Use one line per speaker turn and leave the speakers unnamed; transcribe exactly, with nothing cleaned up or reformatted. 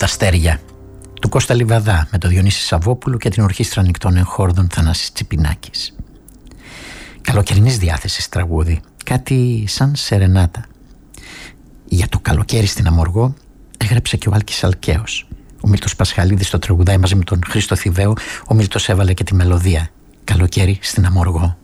τα αστέρια του Κώστα Λιβαδά με το Διονύση Σαββόπουλο και την Ορχήστρα Ανοιχτών Εγχόρδων Θανάσης Τσιπινάκης. Καλοκαιρινής διάθεσης τραγούδι, κάτι σαν σερενάτα. Για το καλοκαίρι στην Αμοργό έγραψε και ο Άλκης Αλκαίος. Ο Μίλτος Πασχαλίδης το τραγουδάει μαζί με τον Χρήστο Θηβαίο. Ο Μίλτος έβαλε και τη μελωδία. Καλοκαίρι στην Αμοργό.